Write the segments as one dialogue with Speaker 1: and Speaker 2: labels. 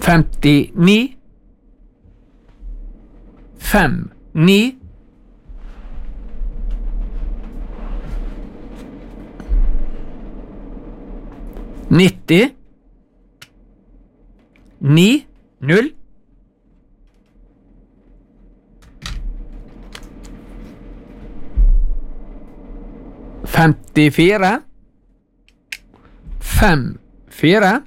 Speaker 1: 59 59 90 9 0 54 5 4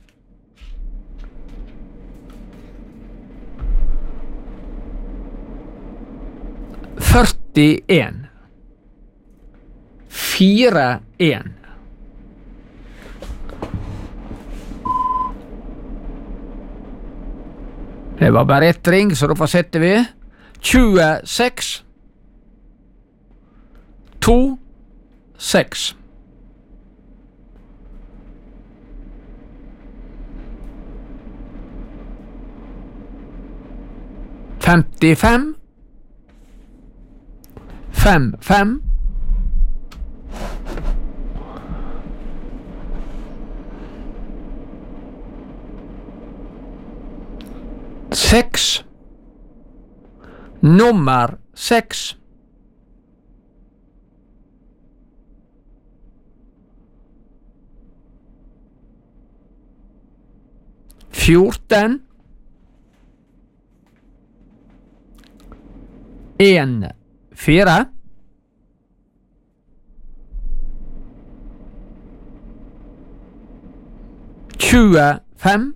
Speaker 1: 41 4 1 Det var bare ett ring, så da fortsetter vi. 26 2 6 55 5 5 6 nummer 6 14 1 4 25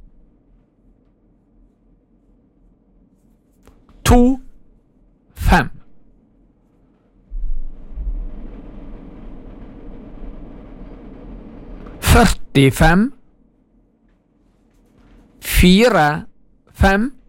Speaker 1: 2 5 45 4 5